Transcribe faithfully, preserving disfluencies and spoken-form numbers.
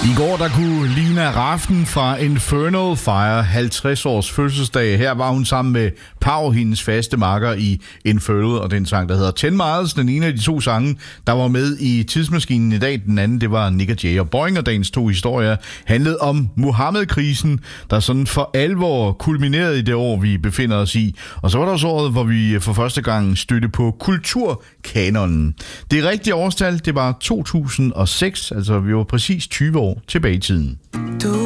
I går der kunne Lina Rafn fra Infernal fejre halvtreds års fødselsdag. Her var hun sammen med Pau, hendes faste makker i Infernal, og den sang, der hedder ten miles. Den ene af de to sange, der var med i Tidsmaskinen i dag. Den anden, det var Nick og Jay og Boing, og dagens to historier handlede om Muhammed-krisen, der sådan for alvor kulminerede i det år, vi befinder os i. Og så var der også året, hvor vi for første gang stødte på kulturkanonen. Det rigtige årstal, det var to tusind og seks, altså vi var præcis tyve år tilbage i tiden. Du